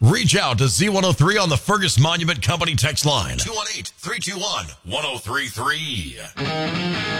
Reach out to Z103 on the Fergus Monument Company text line, 218-321-1033.